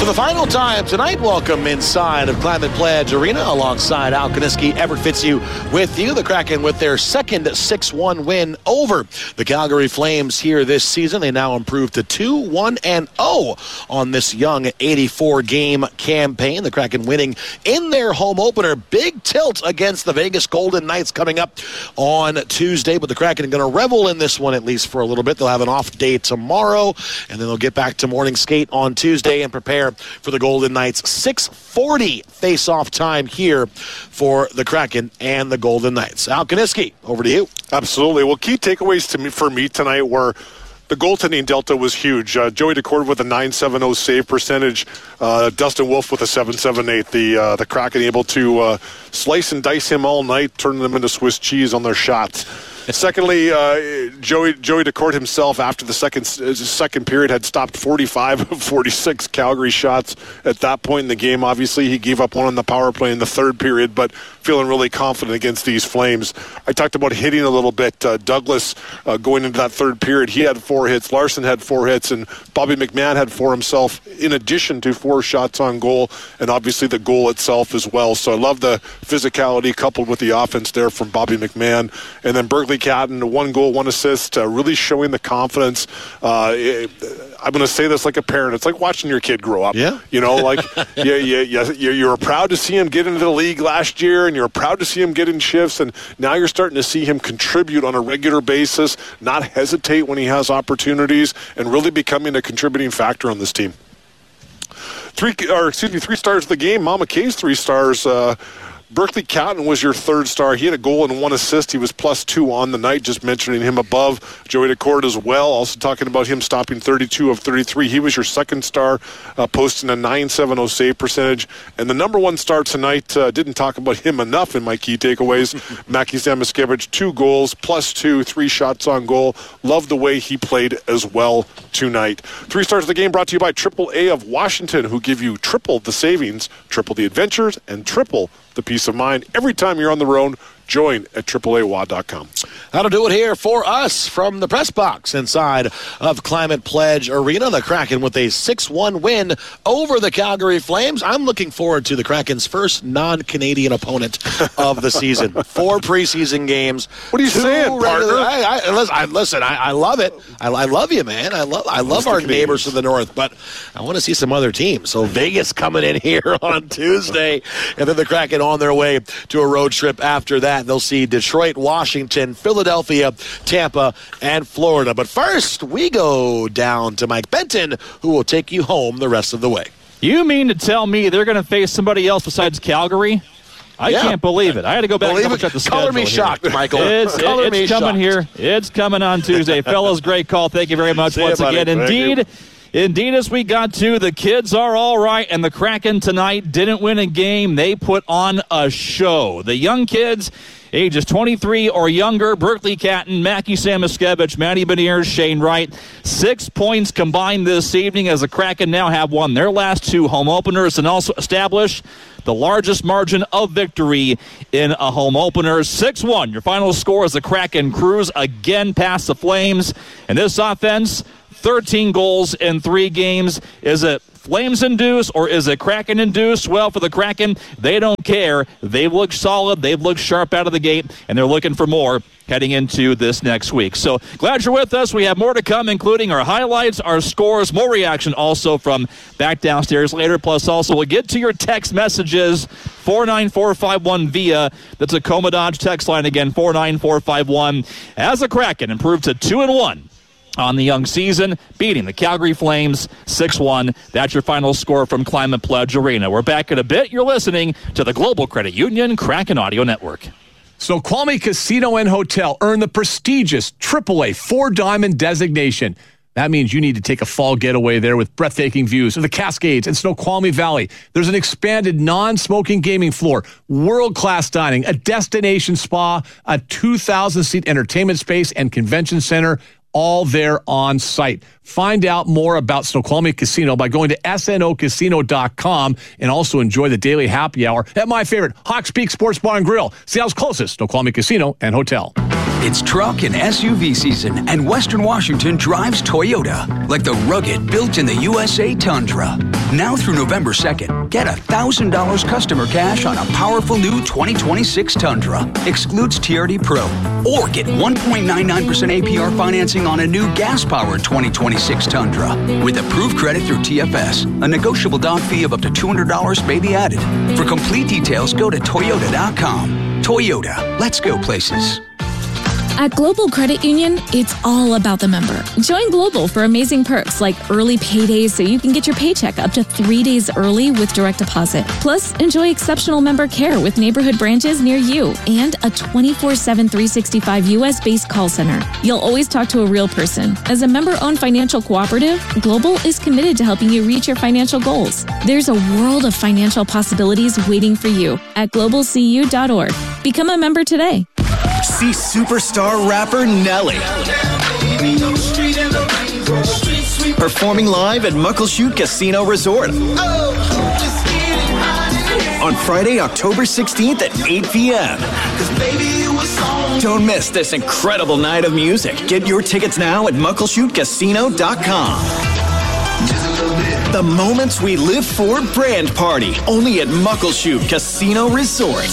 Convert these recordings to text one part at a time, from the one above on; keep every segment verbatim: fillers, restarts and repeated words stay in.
For the final time tonight, welcome inside of Climate Pledge Arena alongside Al Kaniski, Everett Fitzhugh with you. The Kraken with their second six one win over the Calgary Flames here this season. They now improve to two one and oh on this young eighty-four game campaign. The Kraken winning in their home opener. Big tilt against the Vegas Golden Knights coming up on Tuesday, but the Kraken are going to revel in this one at least for a little bit. They'll have an off day tomorrow, and then they'll get back to morning skate on Tuesday and prepare for the Golden Knights. six forty face-off time here for the Kraken and the Golden Knights. Al Kaniski, over to you. Absolutely. Well, key takeaways to me for me tonight were the goaltending delta was huge. Uh, Joey Daccord with a nine seventy save percentage. Uh, Dustin Wolf with a seven seventy-eight. The uh, the Kraken able to uh, slice and dice him all night, turning them into Swiss cheese on their shots. Secondly, uh, Joey Joey Daccord himself, after the second second period, had stopped forty-five of forty-six Calgary shots at that point in the game. Obviously, he gave up one on the power play in the third period, but feeling really confident against these Flames. I talked about hitting a little bit. Uh, Douglas, uh, going into that third period, he had four hits. Larson had four hits, and Bobby McMahon had four himself, in addition to four shots on goal, and obviously the goal itself as well. So I love the physicality coupled with the offense there from Bobby McMahon. And then Berkeley Catton, one goal, one assist, uh, really showing the confidence. Uh, it, I'm going to say this like a parent. It's like watching your kid grow up. Yeah. You know, like yeah, yeah, yeah, you're, you're proud to see him get into the league last year, and you're proud to see him get in shifts, and now you're starting to see him contribute on a regular basis, not hesitate when he has opportunities, and really becoming a contributing factor on this team. Three, or excuse me, three stars of the game. Mama K's three stars. Uh, Berkeley Catton was your third star. He had a goal and one assist. He was plus two on the night, just mentioning him above. Joey Daccord as well, also talking about him stopping thirty-two of thirty-three. He was your second star, uh, posting a nine seventy save percentage. And the number one star tonight, uh, didn't talk about him enough in my key takeaways. Mackie Samoskevich, two goals, plus two, three shots on goal. Love the way he played as well tonight. Three stars of the game brought to you by triple A of Washington, who give you triple the savings, triple the adventures, and triple the peace of mind every time you're on the road. Join at triple A W A dot com. That'll do it here for us from the press box inside of Climate Pledge Arena. The Kraken with a six one win over the Calgary Flames. I'm looking forward to the Kraken's first non-Canadian opponent of the season. Four preseason games. What are you saying, partner? I, I, listen, I, listen I, I love it. I, I love you, man. I love I love our neighbors to the north, but I want to see some other teams. So Vegas coming in here on Tuesday, and then the Kraken on their way to a road trip after that. They'll see Detroit, Washington, Philadelphia, Tampa, and Florida. But first, we go down to Mike Benton, who will take you home the rest of the way. You mean to tell me they're going to face somebody else besides Calgary? I yeah. can't believe it. I had to go back believe and check the schedule. Color me here. shocked, Michael. It's, Color it, it's me coming shocked. here. It's coming on Tuesday. Fellas, great call. Thank you very much See once you, again. buddy. Indeed. Indeed, as we got to, the kids are all right, and the Kraken tonight didn't win a game. They put on a show. The young kids, ages twenty-three or younger, Berkeley Catton, Mackie Samoskevich, Matty Beniers, Shane Wright, six points combined this evening as the Kraken now have won their last two home openers and also established the largest margin of victory in a home opener. six one, your final score as the Kraken cruise again past the Flames. And this offense, thirteen goals in three games. Is it Flames-induced or is it Kraken-induced? Well, for the Kraken, they don't care. They've looked solid. They've looked sharp out of the gate, and they're looking for more heading into this next week. So glad you're with us. We have more to come, including our highlights, our scores, more reaction also from back downstairs later. Plus, also, we'll get to your text messages, four nine four five one via the Tacoma Dodge text line again, four nine four five one. As the Kraken improved to two and one on the young season, beating the Calgary Flames six one. That's your final score from Climate Pledge Arena. We're back in a bit. You're listening to the Global Credit Union Kraken Audio Network. Snoqualmie Casino and Hotel earned the prestigious triple A four-diamond designation. That means you need to take a fall getaway there with breathtaking views of the Cascades and Snoqualmie Valley. There's an expanded non-smoking gaming floor, world-class dining, a destination spa, a two thousand seat entertainment space and convention center, all there on site. Find out more about Snoqualmie Casino by going to S N O casino dot com and also enjoy the daily happy hour at my favorite, Hawks Peak Sports Bar and Grill, Seattle's closest Snoqualmie Casino and Hotel. It's truck and S U V season, and Western Washington drives Toyota, like the rugged, built in the U S A Tundra. Now through November second, get one thousand dollars customer cash on a powerful new twenty twenty-six Tundra. Excludes T R D Pro. Or get one point nine nine percent A P R financing on a new gas-powered twenty twenty-six Tundra. With approved credit through T F S, a negotiable down fee of up to two hundred dollars may be added. For complete details, go to Toyota dot com. Toyota, let's go places. At Global Credit Union, it's all about the member. Join Global for amazing perks like early paydays so you can get your paycheck up to three days early with direct deposit. Plus, enjoy exceptional member care with neighborhood branches near you and a twenty-four seven, three sixty-five U S-based call center. You'll always talk to a real person. As a member-owned financial cooperative, Global is committed to helping you reach your financial goals. There's a world of financial possibilities waiting for you at global c u dot org. Become a member today. See superstar rapper Nelly performing live at Muckleshoot Casino Resort on Friday, October sixteenth at eight p.m. Don't miss this incredible night of music. Get your tickets now at muckleshoot casino dot com. The moments we live for brand party, only at Muckleshoot Casino Resort.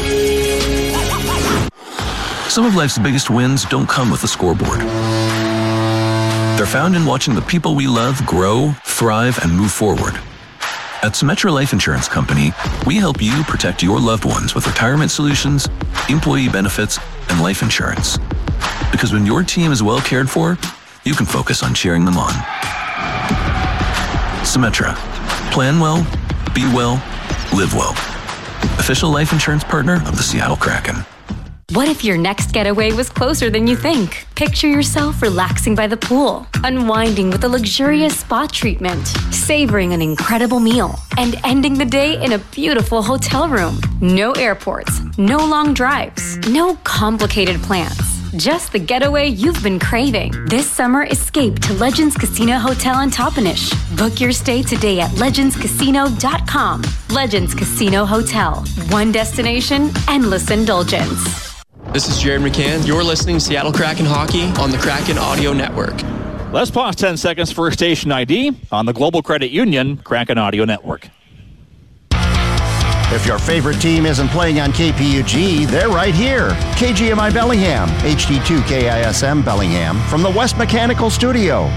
Some of life's biggest wins don't come with a scoreboard. They're found in watching the people we love grow, thrive, and move forward. At Symetra Life Insurance Company, we help you protect your loved ones with retirement solutions, employee benefits, and life insurance. Because when your team is well cared for, you can focus on cheering them on. Symetra. Plan well, be well, live well. Official life insurance partner of the Seattle Kraken. What if your next getaway was closer than you think? Picture yourself relaxing by the pool, unwinding with a luxurious spa treatment, savoring an incredible meal, and ending the day in a beautiful hotel room. No airports, no long drives, no complicated plans. Just the getaway you've been craving. This summer, escape to Legends Casino Hotel in Toppenish. Book your stay today at legends casino dot com. Legends Casino Hotel. One destination, endless indulgence. This is Jared McCann. You're listening to Seattle Kraken Hockey on the Kraken Audio Network. Let's pause ten seconds for station I D on the Global Credit Union Kraken Audio Network. If your favorite team isn't playing on K P U G, they're right here. K G M I Bellingham, H D two K I S M Bellingham from the West Mechanical Studio.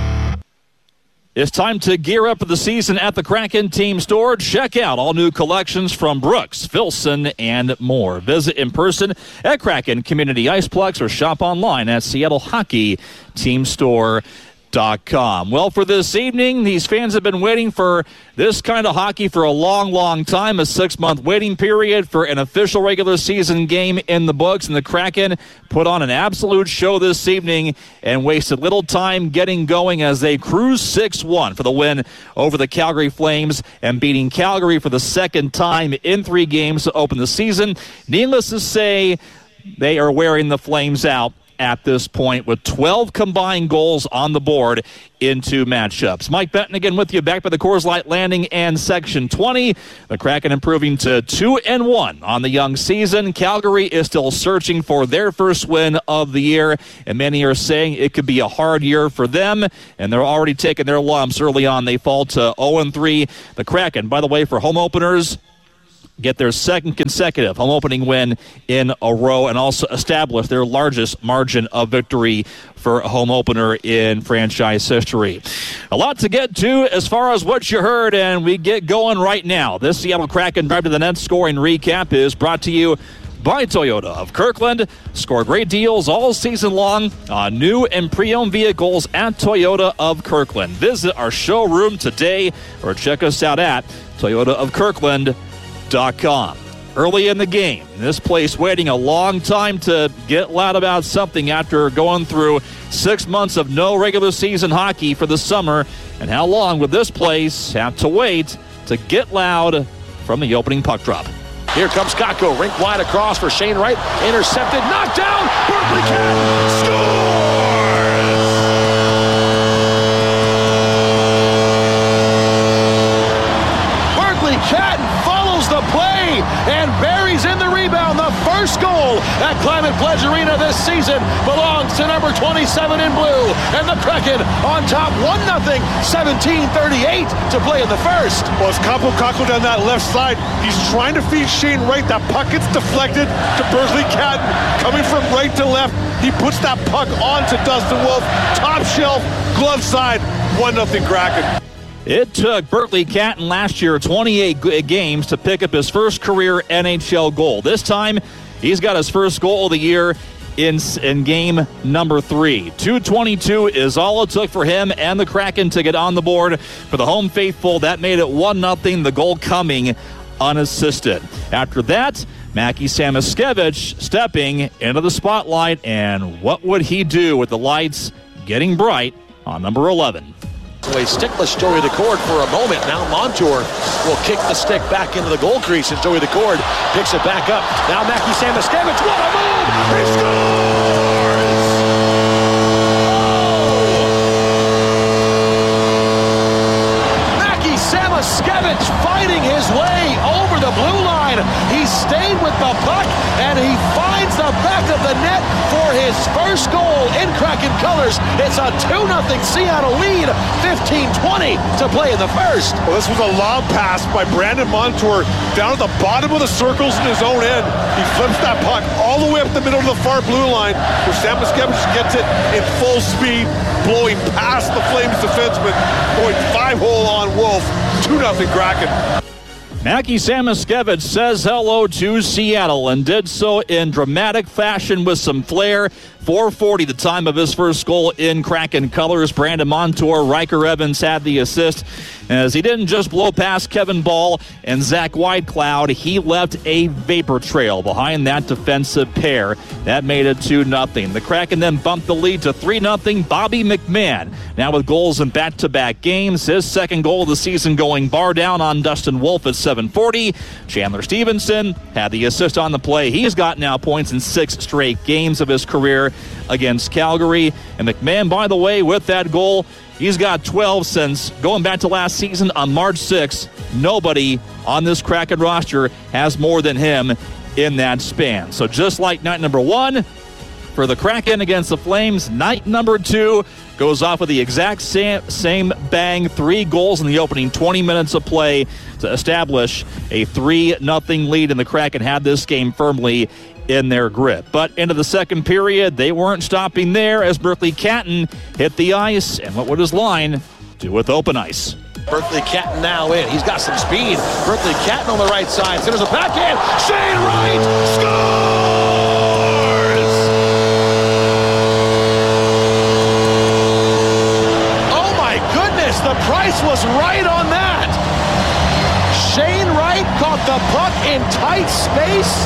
It's time to gear up for the season at the Kraken Team Store. Check out all new collections from Brooks, Filson, and more. Visit in person at Kraken Community Iceplex or shop online at Seattle Hockey Team Store dot com. Well, for this evening, these fans have been waiting for this kind of hockey for a long, long time. A six-month waiting period for an official regular season game in the books, and the Kraken put on an absolute show this evening and wasted little time getting going as they cruise six one for the win over the Calgary Flames and beating Calgary for the second time in three games to open the season. Needless to say, they are wearing the Flames out at this point with twelve combined goals on the board in two matchups. Mike Benton again with you back by the Coors Light Landing and Section twenty. The Kraken improving to two and one on the young season. Calgary is still searching for their first win of the year, and many are saying it could be a hard year for them, and they're already taking their lumps early on. They fall to oh and three. The Kraken, by the way, for home openers, get their second consecutive home opening win in a row and also establish their largest margin of victory for a home opener in franchise history. A lot to get to as far as what you heard, and we get going right now. This Seattle Kraken Drive to the Net scoring recap is brought to you by Toyota of Kirkland. Score great deals all season long on new and pre-owned vehicles at Toyota of Kirkland. Visit our showroom today or check us out at toyota of kirkland dot com. Early in the game, this place waiting a long time to get loud about something after going through six months of no regular season hockey for the summer. And how long would this place have to wait to get loud from the opening puck drop? Here comes Kakko, rink wide across for Shane Wright, intercepted, knocked down, Berkeley Cat scores! Berkeley Cat follows the play and buries in the rebound, the first goal at Climate Pledge Arena this season belongs to number twenty-seven in blue. And the Kraken on top one nothing, seventeen thirty-eight to play in the first. Well, as Kaapo Kakko down that left side, he's trying to feed Shane Wright. That puck gets deflected to Berkeley Catton. Coming from right to left, he puts that puck onto Dustin Wolf. Top shelf, glove side, one nothing Kraken. It took Berkeley Catton last year twenty-eight g- games to pick up his first career N H L goal. This time, he's got his first goal of the year in, in game number three. two twenty-two is all it took for him and the Kraken to get on the board. For the home faithful, that made it one nothing, the goal coming unassisted. After that, Mackie Samoskevich stepping into the spotlight, and what would he do with the lights getting bright on number eleven? A stickless Joey Decord for a moment. Now Montour will kick the stick back into the goal crease, and Joey Decord picks it back up. Now Mackie Samoskevich, what a move! He scores! Oh! Mackie Samoskevich fighting his way over the blue line. He stayed with the puck, and he finds the back of the net for his first goal in Kraken colors. It's a two nothing Seattle lead, fifteen twenty to play in the first. Well, this was a long pass by Brandon Montour down at the bottom of the circles in his own end. He flips that puck all the way up the middle of the far blue line, where Samoskevich gets it in full speed, blowing past the Flames defenseman, going five-hole on Wolf, two nothing Kraken. Mackie Samoskevich says hello to Seattle and did so in dramatic fashion with some flair. four forty the time of his first goal in Kraken colors. Brandon Montour, Riker Evans had the assist. As he didn't just blow past Kevin Ball and Zach Whitecloud, he left a vapor trail behind that defensive pair. That made it two nothing. The Kraken then bumped the lead to three nothing. Bobby McMahon now with goals in back-to-back games. His second goal of the season going bar down on Dustin Wolf at seven forty. Chandler Stevenson had the assist on the play. He's got now points in six straight games of his career against Calgary. And McMahon, by the way, with that goal, he's got twelve since going back to last season on March sixth. Nobody on this Kraken roster has more than him in that span. So just like night number one for the Kraken against the Flames, night number two goes off with the exact same, same bang. Three goals in the opening twenty minutes of play to establish a three nothing lead, and the Kraken had this game firmly in their grip. But into the second period, they weren't stopping there as Berkeley Catton hit the ice. And what would his line do with open ice? Berkeley Catton now in. He's got some speed. Berkeley Catton on the right side. Centers a backhand. Shane Wright scores! Oh my goodness, the price was right on that. Shane Wright caught the puck in tight space.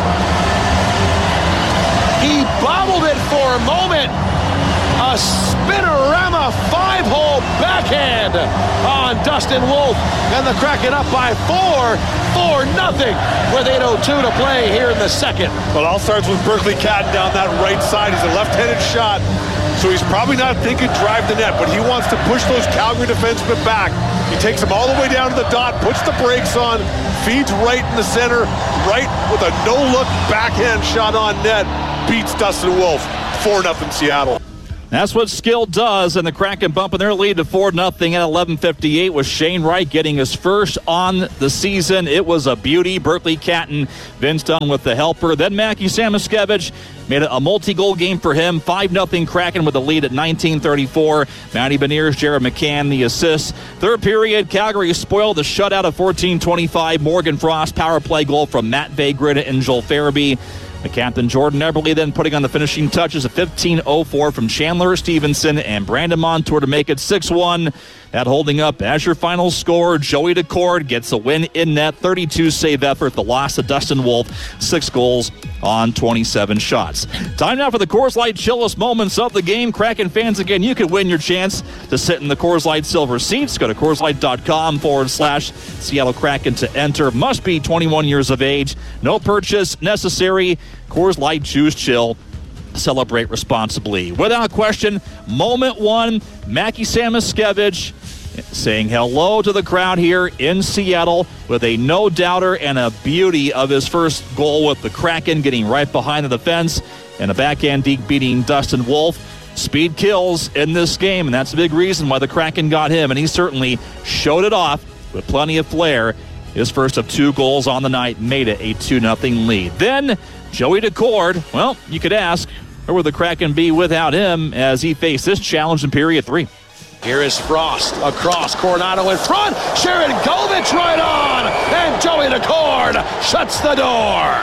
He bobbled it for a moment. A spinorama five-hole backhand on Dustin Wolf. And the Kraken up by four, four nothing with eight oh two to play here in the second. Well, it all starts with Berkeley Catton down that right side. He's a left-handed shot, so he's probably not thinking drive the net, but he wants to push those Calgary defensemen back. He takes them all the way down to the dot, puts the brakes on, feeds right in the center, right with a no-look backhand shot on net, beats Dustin Wolf. four nothing Seattle. That's what skill does, and the Kraken bumping their lead to four nothing at eleven fifty-eight with Shane Wright getting his first on the season. It was a beauty. Berkeley Catton, Vince Dunn with the helper. Then Mackie Samoskevich made it a multi-goal game for him. five nothing Kraken with the lead at nineteen thirty-four. Matty Beniers, Jared McCann, the assists. Third period, Calgary spoiled the shutout of fourteen twenty-five. Morgan Frost, power play goal from Matt Vaygrid and Joel Farabee. The captain, Jordan Eberle, then putting on the finishing touches, a fifteen oh four from Chandler Stevenson and Brandon Montour to make it six one. That holding up as your final score. Joey Decord gets a win in net, thirty-two save effort. The loss to Dustin Wolf, six goals on twenty-seven shots. Time now for the Coors Light chillest moments of the game. Kraken fans, again, you could win your chance to sit in the Coors Light silver seats. Go to CoorsLight.com forward slash Seattle Kraken to enter. Must be twenty-one years of age. No purchase necessary. Coors Light, choose chill. Celebrate responsibly. Without question, moment one, Mackie Samoskevich saying hello to the crowd here in Seattle with a no-doubter and a beauty of his first goal with the Kraken, getting right behind the defense and a backhand deke beating Dustin Wolf. Speed kills in this game, and that's a big reason why the Kraken got him, and he certainly showed it off with plenty of flair. His first of two goals on the night made it a two nothing lead. Then Joey Decord, well, you could ask, where would the Kraken be without him as he faced this challenge in period three? Here is Frost across, Coronado in front, Sharon Govich right on, and Joey Decord shuts the door.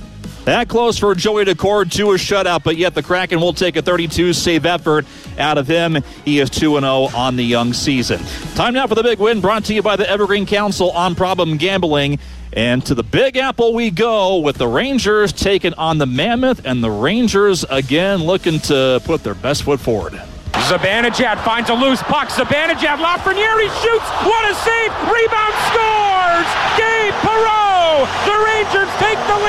That close for Joey Decord to a shutout, but yet the Kraken will take a thirty-two save effort out of him. He is two and oh on the young season. Time now for the big win, brought to you by the Evergreen Council on Problem Gambling. And to the Big Apple we go with the Rangers taking on the Mammoth, and the Rangers again looking to put their best foot forward. Zibanejad finds a loose puck. Zibanejad, Lafreniere shoots. What a save! Rebound, scores! Gabe Perreault! The Rangers take the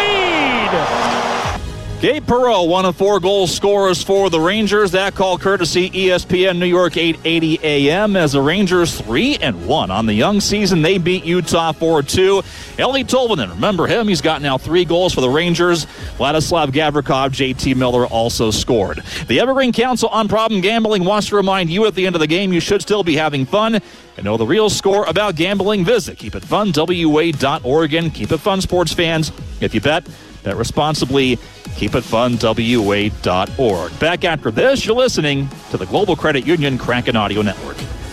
lead! Gabe Perreault, one of four goal scorers for the Rangers. That call courtesy E S P N New York eight eighty A M as the Rangers three and one on the young season. They beat Utah four two. Eeli Tolvanen, remember him, he's got now three goals for the Rangers. Vladislav Gavrikov, J T Miller also scored. The Evergreen Council on Problem Gambling wants to remind you at the end of the game you should still be having fun and know the real score about gambling. Visit keep it fun w a dot org. Keep it fun, sports fans. If you bet, bet responsibly. keep it fun w a dot org. Back after this, you're listening to the Global Credit Union Kraken Audio Network.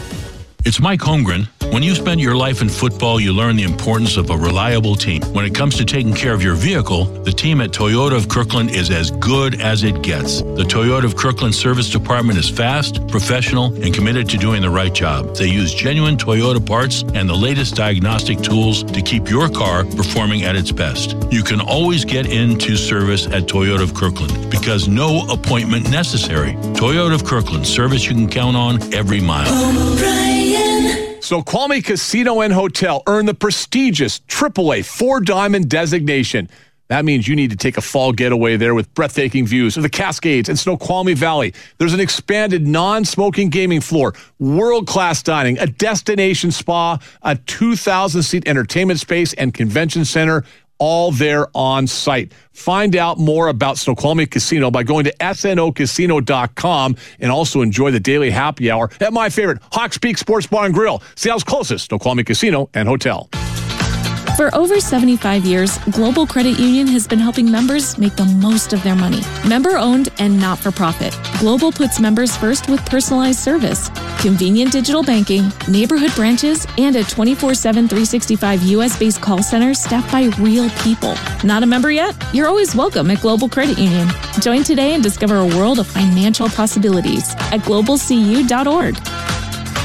It's Mike Holmgren. When you spend your life in football, you learn the importance of a reliable team. When it comes to taking care of your vehicle, the team at Toyota of Kirkland is as good as it gets. The Toyota of Kirkland service department is fast, professional, and committed to doing the right job. They use genuine Toyota parts and the latest diagnostic tools to keep your car performing at its best. You can always get into service at Toyota of Kirkland because no appointment necessary. Toyota of Kirkland, service you can count on every mile. Snoqualmie Casino and Hotel earned the prestigious triple A Four Diamond designation. That means you need to take a fall getaway there with breathtaking views of the Cascades and Snoqualmie Valley. There's an expanded non-smoking gaming floor, world-class dining, a destination spa, a two thousand seat entertainment space and convention center, all there on site. Find out more about Snoqualmie Casino by going to S N O casino dot com and also enjoy the daily happy hour at my favorite, Hawks Peak Sports Bar and Grill, Seattle's closest Snoqualmie Casino and Hotel. For over seventy-five years, Global Credit Union has been helping members make the most of their money. Member-owned and not-for-profit, Global puts members first with personalized service, convenient digital banking, neighborhood branches, and a twenty-four seven, three sixty-five U S-based call center staffed by real people. Not a member yet? You're always welcome at Global Credit Union. Join today and discover a world of financial possibilities at global c u dot org.